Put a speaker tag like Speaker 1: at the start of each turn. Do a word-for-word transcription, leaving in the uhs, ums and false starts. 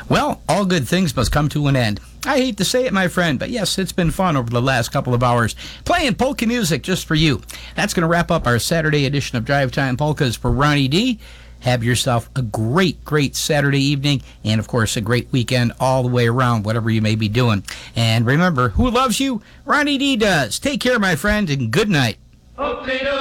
Speaker 1: Well, all good things must come to an end. I hate to say it, my friend, but yes, it's been fun over the last couple of hours playing polka music just for you. That's going to wrap up our Saturday edition of Drive Time Polkas for Ronnie D. Have yourself a great, great Saturday evening, and of course a great weekend all the way around, whatever you may be doing. And remember, who loves you? Ronnie D does. Take care, my friend, and good night.